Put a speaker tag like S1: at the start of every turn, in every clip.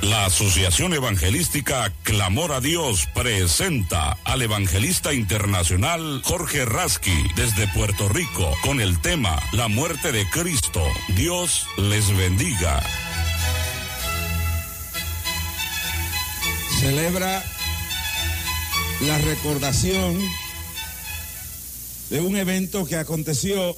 S1: La Asociación Evangelística Clamor a Dios presenta al evangelista internacional Jorge Rasky desde Puerto Rico con el tema La muerte de Cristo. Dios les bendiga.
S2: Celebra la recordación de un evento que aconteció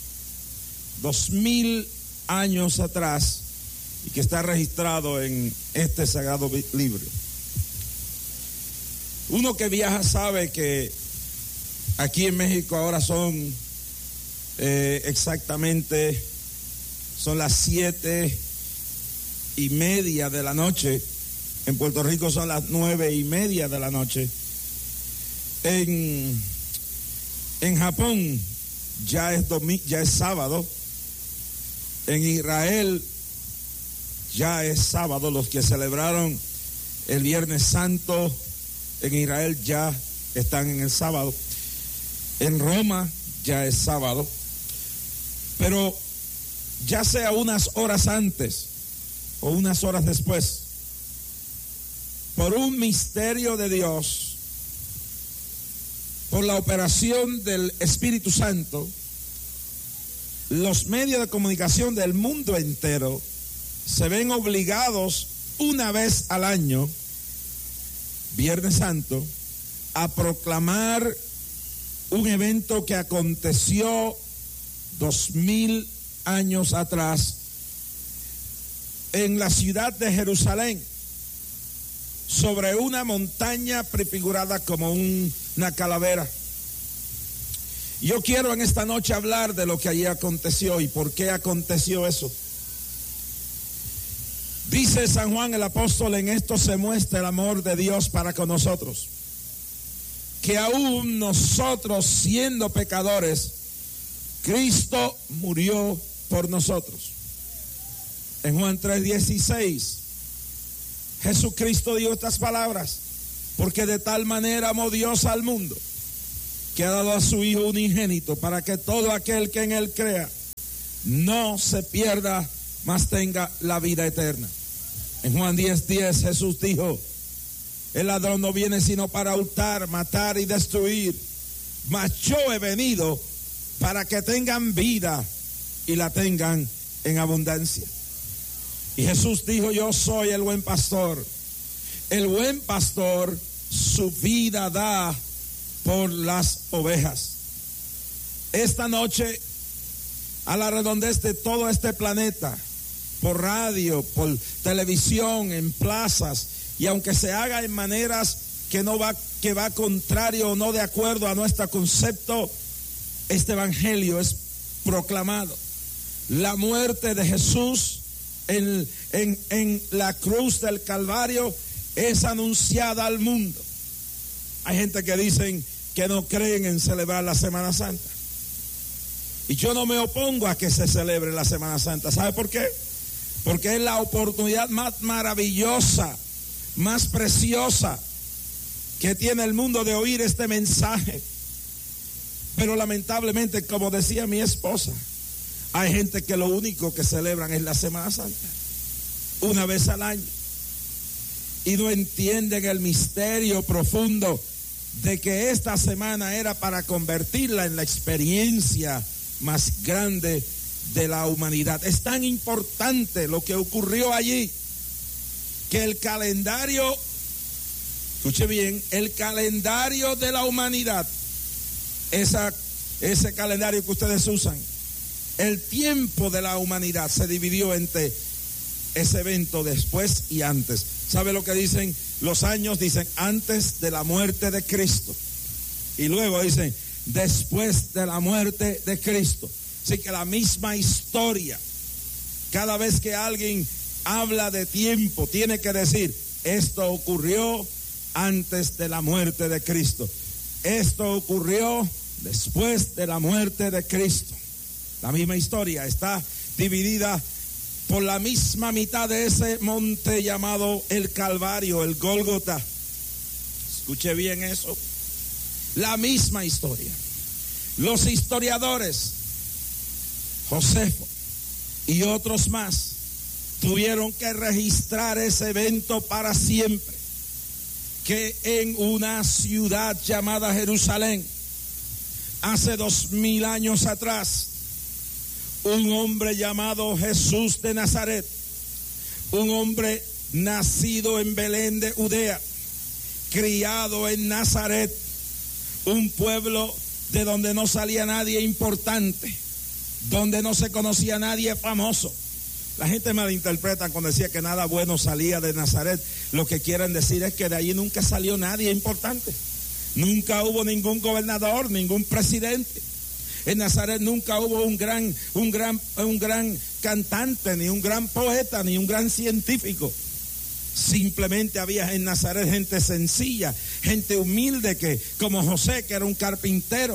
S2: 2000 años atrás y que está registrado en este sagrado libro. Uno que viaja sabe que aquí en México ahora son exactamente las 7:30 de la noche. En Puerto Rico son las 9:30 de la noche. En Japón ya es sábado. En Israel ya es sábado. Los que celebraron el Viernes Santo en Israel ya están en el sábado. En Roma ya es sábado. Pero ya sea unas horas antes o unas horas después, por un misterio de Dios, por la operación del Espíritu Santo, los medios de comunicación del mundo entero se ven obligados una vez al año, Viernes Santo, a proclamar un evento que aconteció 2000 años atrás en la ciudad de Jerusalén, sobre una montaña prefigurada como una calavera. Yo quiero en esta noche hablar de lo que allí aconteció y por qué aconteció eso. Dice San Juan el apóstol: en esto se muestra el amor de Dios para con nosotros, que aún nosotros siendo pecadores, Cristo murió por nosotros. En Juan 3:16, Jesucristo dijo estas palabras: porque de tal manera amó Dios al mundo, que ha dado a su Hijo unigénito, para que todo aquel que en Él crea no se pierda, mas tenga la vida eterna. En Juan 10:10 Jesús dijo: el ladrón no viene sino para hurtar, matar y destruir, mas yo he venido para que tengan vida y la tengan en abundancia. Y Jesús dijo: yo soy el buen pastor. El buen pastor su vida da por las ovejas. Esta noche, a la redondez de todo este planeta, por radio, por televisión, en plazas, y aunque se haga en maneras que va contrario o no de acuerdo a nuestro concepto, este evangelio es proclamado. La muerte de Jesús en la cruz del Calvario es anunciada al mundo. Hay gente que dicen que no creen en celebrar la Semana Santa, y yo no me opongo a que se celebre la Semana Santa. ¿Sabe por qué? Porque es la oportunidad más maravillosa, más preciosa que tiene el mundo de oír este mensaje. Pero lamentablemente, como decía mi esposa, hay gente que lo único que celebran es la Semana Santa, una vez al año, y no entienden el misterio profundo de que esta semana era para convertirla en la experiencia más grande de la humanidad. Es tan importante lo que ocurrió allí que el calendario, escuche bien, el calendario de la humanidad, ese calendario que ustedes usan, el tiempo de la humanidad se dividió entre ese evento después y antes. ¿Sabe lo que dicen los años? Dicen antes de la muerte de Cristo, y luego dicen después de la muerte de Cristo. Así que la misma historia, cada vez que alguien habla de tiempo, tiene que decir: esto ocurrió antes de la muerte de Cristo, esto ocurrió después de la muerte de Cristo. La misma historia está dividida por la misma mitad de ese monte llamado el Calvario, el Gólgota. Escuche bien eso. La misma historia. Los historiadores, Josefo y otros más, tuvieron que registrar ese evento para siempre, que en una ciudad llamada Jerusalén, hace 2000 años atrás, un hombre llamado Jesús de Nazaret, un hombre nacido en Belén de Judea, criado en Nazaret, un pueblo de donde no salía nadie importante, donde no se conocía nadie famoso. La gente malinterpreta cuando decía que nada bueno salía de Nazaret. Lo que quieren decir es que de allí nunca salió nadie importante. Nunca hubo ningún gobernador, ningún presidente. En Nazaret nunca hubo un gran cantante, ni un gran poeta, ni un gran científico. Simplemente había en Nazaret gente sencilla, gente humilde, que como José, que era un carpintero.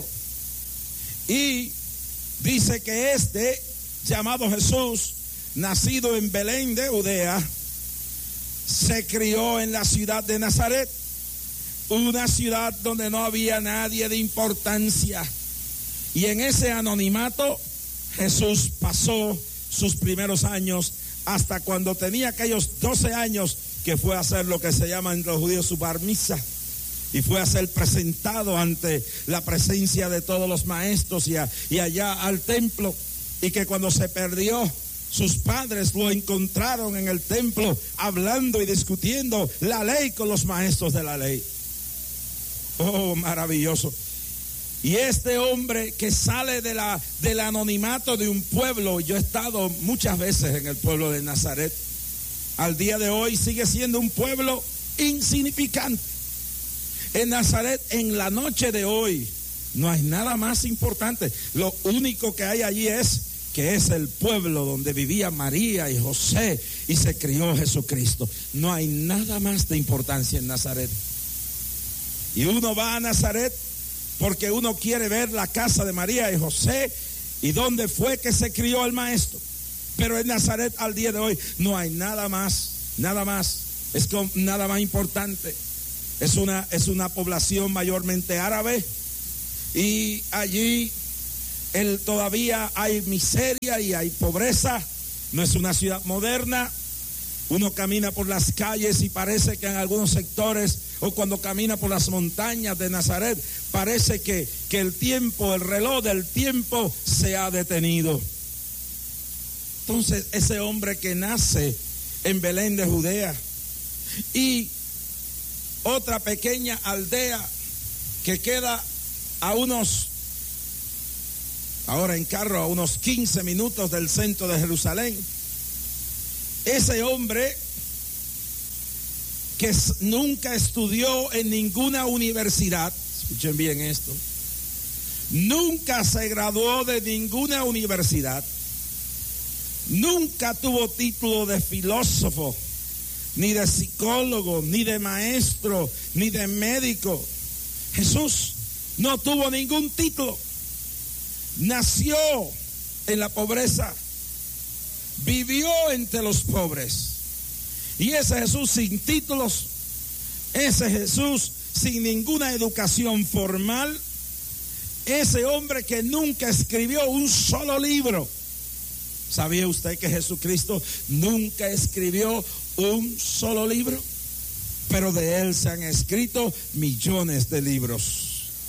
S2: Y dice que este, llamado Jesús, nacido en Belén de Judea, se crió en la ciudad de Nazaret, una ciudad donde no había nadie de importancia. Y en ese anonimato Jesús pasó sus primeros años, hasta cuando tenía aquellos 12 años, que fue a hacer lo que se llama entre los judíos su bar mitzvah, y fue a ser presentado ante la presencia de todos los maestros y allá al templo. Y que cuando se perdió, sus padres lo encontraron en el templo hablando y discutiendo la ley con los maestros de la ley. Oh, maravilloso. Y este hombre que sale del anonimato de un pueblo, yo he estado muchas veces en el pueblo de Nazaret, al día de hoy sigue siendo un pueblo insignificante. En Nazaret, en la noche de hoy, no hay nada más importante. Lo único que hay allí es que es el pueblo donde vivía María y José y se crió Jesucristo. No hay nada más de importancia en Nazaret. Y uno va a Nazaret porque uno quiere ver la casa de María y José y dónde fue que se crió el maestro. Pero en Nazaret al día de hoy no hay nada más, es nada más importante. Es una población mayormente árabe y allí todavía hay miseria y hay pobreza. No es una ciudad moderna. Uno camina por las calles y parece que en algunos sectores, o cuando camina por las montañas de Nazaret, parece que el reloj del tiempo se ha detenido. Entonces, ese hombre que nace en Belén de Judea y otra pequeña aldea que queda ahora en carro, a unos 15 minutos del centro de Jerusalén. Ese hombre que nunca estudió en ninguna universidad, escuchen bien esto, nunca se graduó de ninguna universidad, nunca tuvo título de filósofo, ni de psicólogo, ni de maestro, ni de médico. Jesús no tuvo ningún título. Nació en la pobreza, vivió entre los pobres. Y ese Jesús sin títulos, ese Jesús sin ninguna educación formal, ese hombre que nunca escribió un solo libro. ¿Sabía usted que Jesucristo nunca escribió un solo libro? Pero de él se han escrito millones de libros.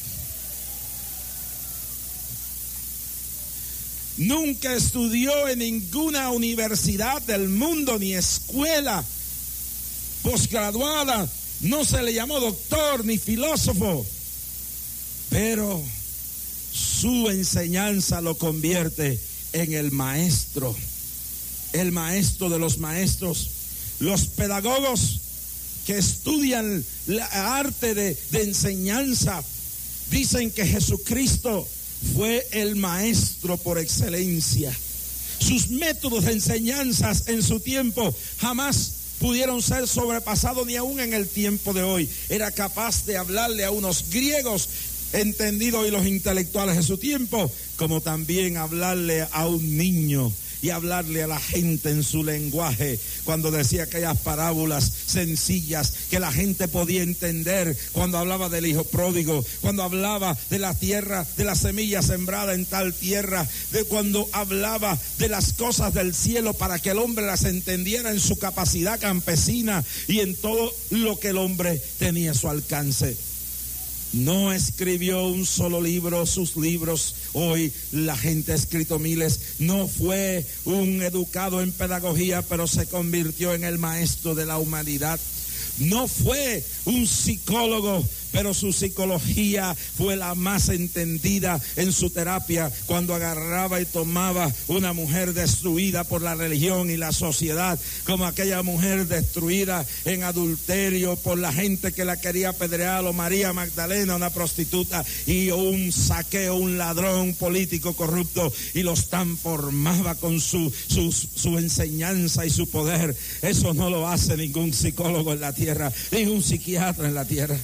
S2: Nunca estudió en ninguna universidad del mundo, ni escuela posgraduada. No se le llamó doctor ni filósofo. Pero su enseñanza lo convierte en el maestro de los maestros. Los pedagogos que estudian la arte de enseñanza dicen que Jesucristo fue el maestro por excelencia. Sus métodos de enseñanzas en su tiempo jamás pudieron ser sobrepasados, ni aún en el tiempo de hoy. Era capaz de hablarle a unos griegos entendidos y los intelectuales de su tiempo, como también hablarle a un niño y hablarle a la gente en su lenguaje, cuando decía aquellas parábolas sencillas que la gente podía entender, cuando hablaba del hijo pródigo, cuando hablaba de la tierra, de la semilla sembrada en tal tierra, de cuando hablaba de las cosas del cielo para que el hombre las entendiera en su capacidad campesina y en todo lo que el hombre tenía a su alcance. No escribió un solo libro, sus libros, hoy la gente ha escrito miles. No fue un educado en pedagogía, pero se convirtió en el maestro de la humanidad. No fue un psicólogo, pero su psicología fue la más entendida en su terapia, cuando agarraba y tomaba una mujer destruida por la religión y la sociedad, como aquella mujer destruida en adulterio por la gente que la quería apedrear, o María Magdalena, una prostituta, y un saqueo, un ladrón político corrupto, y los transformaba con su enseñanza y su poder. Eso no lo hace ningún psicólogo en la tierra, ningún psiquiatra en la tierra.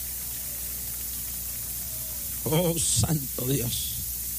S2: Oh, santo Dios.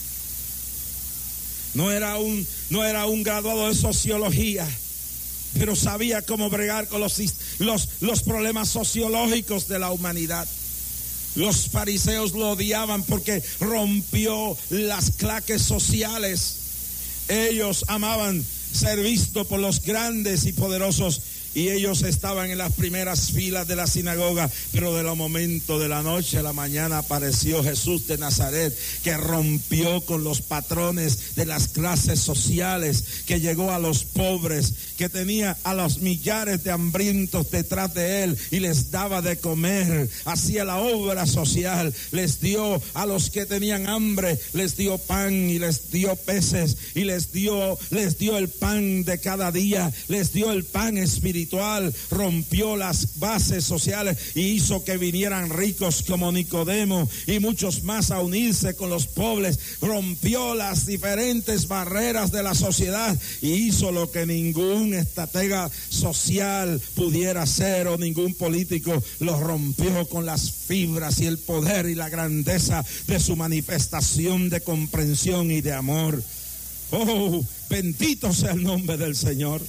S2: No era un graduado de sociología, pero sabía cómo bregar con los problemas sociológicos de la humanidad. Los fariseos lo odiaban porque rompió las claques sociales. Ellos amaban ser vistos por los grandes y poderosos, y ellos estaban en las primeras filas de la sinagoga, pero de los momentos de la noche a la mañana apareció Jesús de Nazaret, que rompió con los patrones de las clases sociales, que llegó a los pobres, que tenía a los millares de hambrientos detrás de él y les daba de comer, hacía la obra social, les dio a los que tenían hambre, les dio pan y les dio peces y les dio el pan de cada día, les dio el pan espiritual. Rompió las bases sociales y hizo que vinieran ricos como Nicodemo y muchos más a unirse con los pobres. Rompió las diferentes barreras de la sociedad y hizo lo que ningún estratega social pudiera hacer, o ningún político. Lo rompió con las fibras y el poder y la grandeza de su manifestación de comprensión y de amor. Oh, bendito sea el nombre del Señor.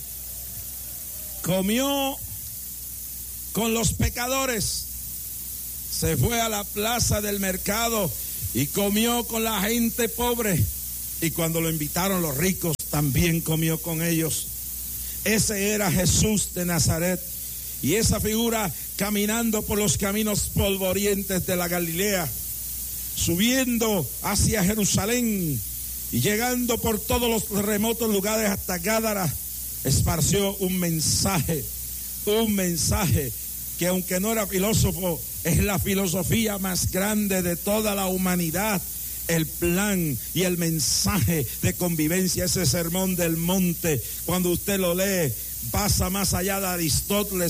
S2: Comió con los pecadores, se fue a la plaza del mercado y comió con la gente pobre, y cuando lo invitaron los ricos también comió con ellos. Ese era Jesús de Nazaret, y esa figura caminando por los caminos polvorientos de la Galilea, subiendo hacia Jerusalén y llegando por todos los remotos lugares hasta Gádara, esparció un mensaje que, aunque no era filósofo, es la filosofía más grande de toda la humanidad. El plan y el mensaje de convivencia, ese sermón del monte, cuando usted lo lee, pasa más allá de Aristóteles,